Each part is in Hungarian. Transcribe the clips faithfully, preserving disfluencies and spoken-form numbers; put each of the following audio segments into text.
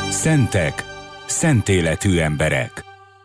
Szentek, szentéletű emberek.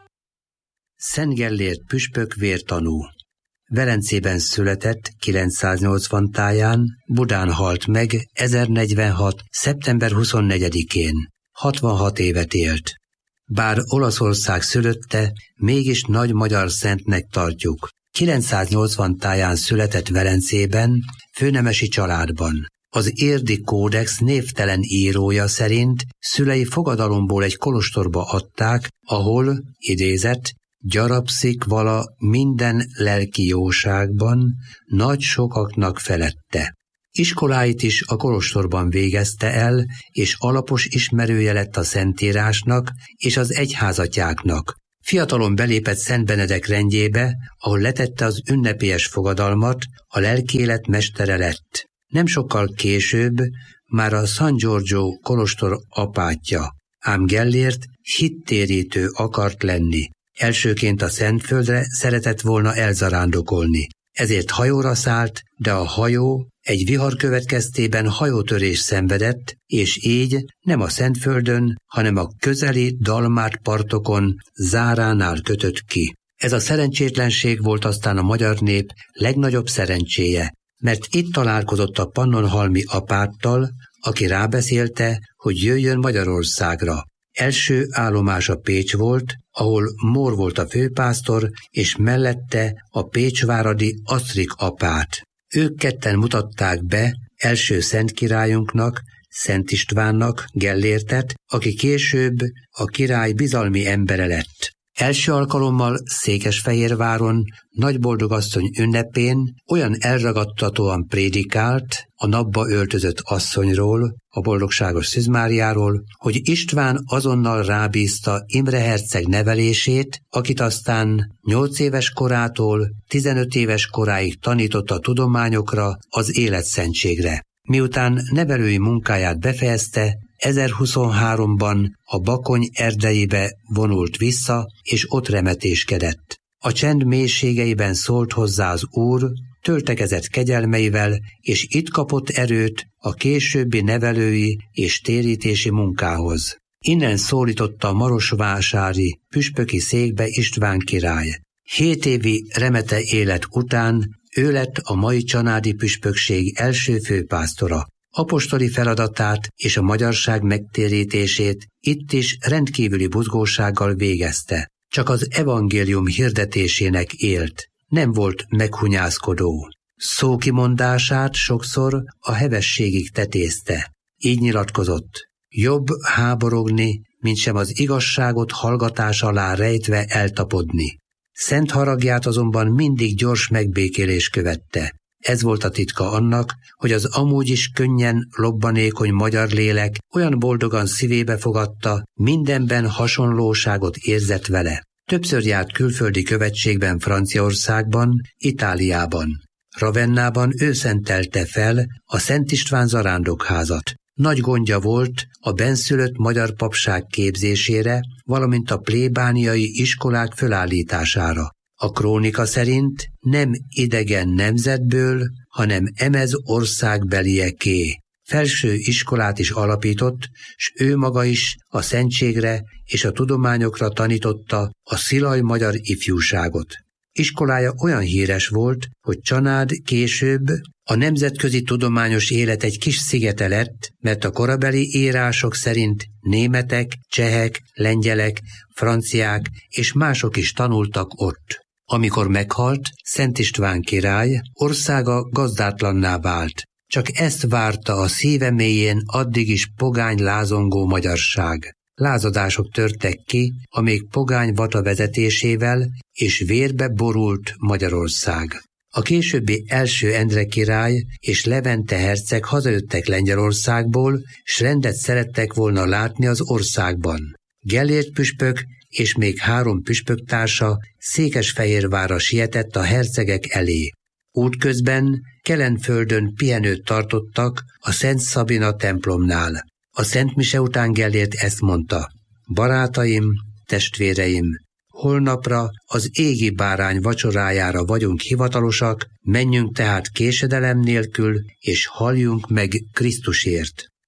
Szent Gellért püspök vértanú. Velencében született kilencszáznyolcvan táján, Budán halt meg ezernegyvenhat. szeptember huszonnegyedikén. hatvanhat évet élt. Bár Olaszország szülötte, mégis nagy magyar szentnek tartjuk. kilencszáznyolcvan táján született Velencében, főnemesi családban. Az Érdi Kódex névtelen írója szerint szülei fogadalomból egy kolostorba adták, ahol, idézett, gyarapszik vala minden lelki jóságban, nagy sokaknak felette. Iskoláit is a kolostorban végezte el, és alapos ismerője lett a szentírásnak és az egyházatjáknak. Fiatalon belépett Szent Benedek rendjébe, ahol letette az ünnepélyes fogadalmat, a lelkiélet mestere lett. Nem sokkal később már a San Giorgio kolostor apátja, ám Gellért hittérítő akart lenni. Elsőként a Szentföldre szeretett volna elzarándokolni. Ezért hajóra szállt, de a hajó egy vihar következtében hajótörés szenvedett, és így nem a Szentföldön, hanem a közeli Dalmát partokon, Záránál kötött ki. Ez a szerencsétlenség volt aztán a magyar nép legnagyobb szerencséje, mert itt találkozott a pannonhalmi apáttal, aki rábeszélte, hogy jöjjön Magyarországra. Első állomása Pécs volt, ahol Mór volt a főpásztor, és mellette a pécsváradi Asztrik apát. Ők ketten mutatták be első szent királyunknak, Szent Istvánnak Gellértet, aki később a király bizalmi embere lett. Első alkalommal Székesfehérváron Nagyboldogasszony ünnepén olyan elragadtatóan prédikált a napba öltözött asszonyról, a boldogságos Szűz Máriáról, hogy István azonnal rábízta Imre herceg nevelését, akit aztán nyolc éves korától tizenöt éves koráig tanított a tudományokra, az életszentségre. Miután nevelői munkáját befejezte, ezerhuszonháromban a Bakony erdeibe vonult vissza, és ott remetéskedett. A csend mélységeiben szólt hozzá az Úr, töltekezett kegyelmeivel, és itt kapott erőt a későbbi nevelői és térítési munkához. Innen szólította a marosvásári püspöki székbe István király. Hét évi remete élet után ő lett a mai csanádi püspökség első főpásztora. Apostoli feladatát és a magyarság megtérítését itt is rendkívüli buzgósággal végezte. Csak az evangélium hirdetésének élt, nem volt meghunyászkodó. Szókimondását sokszor a hevességig tetézte. Így nyilatkozott: jobb háborogni, mint sem az igazságot hallgatás alá rejtve eltapodni. Szent haragját azonban mindig gyors megbékélés követte. Ez volt a titka annak, hogy az amúgy is könnyen lobbanékony magyar lélek olyan boldogan szívébe fogadta, mindenben hasonlóságot érzett vele. Többször járt külföldi követségben Franciaországban, Itáliában. Ravennában ő szentelte fel a Szent István zarándokházat. Nagy gondja volt a bennszülött magyar papság képzésére, valamint a plébániai iskolák fölállítására. A krónika szerint nem idegen nemzetből, hanem emez országbelieké. Felső iskolát is alapított, s ő maga is a szentségre és a tudományokra tanította a szilaj magyar ifjúságot. Iskolája olyan híres volt, hogy Csanád később a nemzetközi tudományos élet egy kis szigete lett, mert a korabeli írások szerint németek, csehek, lengyelek, franciák és mások is tanultak ott. Amikor meghalt, Szent István király, országa gazdátlanná vált. Csak ezt várta a szíve mélyén addig is pogány lázongó magyarság. Lázadások törtek ki a még pogány vata vezetésével, és vérbe borult Magyarország. A későbbi első Endre király és Levente herceg hazajöttek Lengyelországból, s rendet szerettek volna látni az országban. Gellért püspök és még három püspöktársa Székesfehérvárra sietett a hercegek elé. Útközben Kelenföldön pihenőt tartottak a Szent Szabina templomnál. A Szent Mise után Gellért ezt mondta: barátaim, testvéreim, holnapra az égi bárány vacsorájára vagyunk hivatalosak, menjünk tehát késedelem nélkül, és halljunk meg Krisztusért.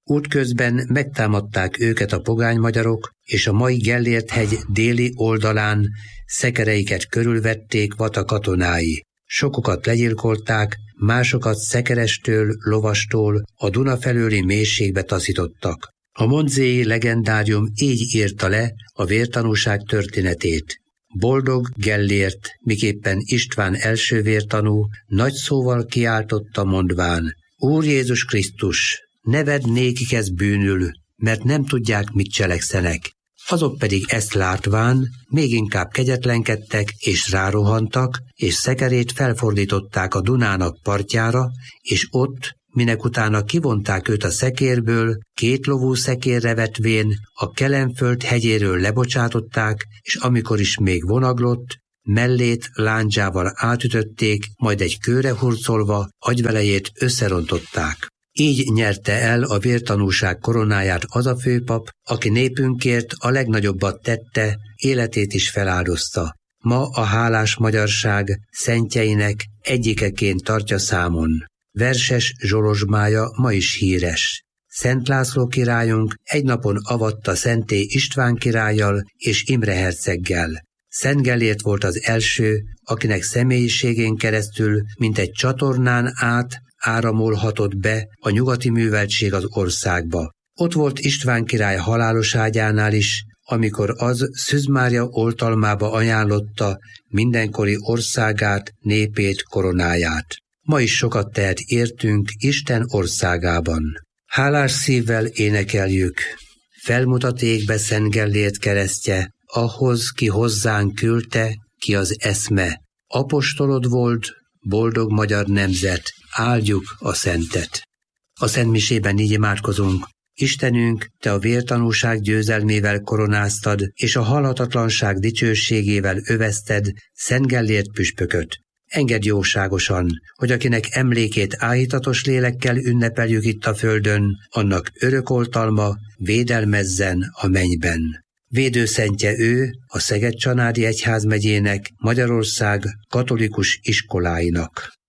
Útközben megtámadták őket a pogány magyarok, és a mai Gellért-hegy déli oldalán szekereiket körülvették Vata katonái. Sokukat legyilkolták, másokat szekerestől, lovastól a Duna felőli mélységbe taszítottak. A mondzéi legendárium így írta le a vértanúság történetét. Boldog Gellért, miképpen István első vértanú, nagy szóval kiáltotta mondván: Úr Jézus Krisztus, ne vedd nékik ez bűnül, mert nem tudják, mit cselekszenek. Azok pedig ezt látván még inkább kegyetlenkedtek és rárohantak, és szekerét felfordították a Dunának partjára, és ott, minek utána kivonták őt a szekérből, két lovú szekérre vetvén a Kelenföld hegyéről lebocsátották, és amikor is még vonaglott, mellét lándzsával átütötték, majd egy kőre hurcolva agyvelejét összerontották. Így nyerte el a vértanúság koronáját az a főpap, aki népünkért a legnagyobbat tette, életét is feláldozta. Ma a hálás magyarság szentjeinek egyikeként tartja számon. Verses zsolozsmája ma is híres. Szent László királyunk egy napon avatta Szenté István királlyal és Imre herceggel. Szent Gellért volt az első, akinek személyiségén keresztül, mint egy csatornán át áramolhatott be a nyugati műveltség az országba. Ott volt István király halálos ágyánál is, amikor az Szűz Mária oltalmába ajánlotta mindenkori országát, népét, koronáját. Ma is sokat tehet értünk Isten országában. Hálás szívvel énekeljük: felmutat égbe Szent Gellért keresztje, ahhoz, ki hozzánk küldte, ki az eszme. Apostolod volt, boldog magyar nemzet, áldjuk a szentet. A szentmisében így imádkozunk: Istenünk, te a vértanúság győzelmével koronáztad, és a halhatatlanság dicsőségével övezted Szent Gellért püspököt. Engedd jóságosan, hogy akinek emlékét áhítatos lélekkel ünnepeljük itt a földön, annak örök oltalma védelmezzen a mennyben. Védőszentje ő a Szeged-Csanádi Egyházmegyének, Magyarország katolikus iskoláinak.